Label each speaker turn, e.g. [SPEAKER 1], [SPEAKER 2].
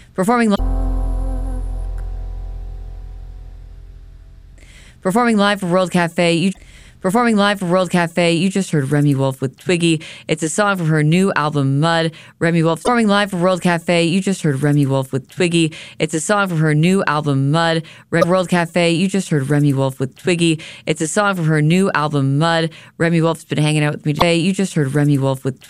[SPEAKER 1] Performing Performing live for World Cafe, you just heard Remi Wolf with Twiggy. It's a song from her new album, Mud. Remi Wolf. Performing live for World Cafe, you just heard Remi Wolf with Twiggy. It's a song from her new album, Mud. World Cafe, you just heard Remi Wolf with Twiggy. It's a song from her new album, Mud. Remi Wolf's been hanging out with me today. You just heard Remi Wolf with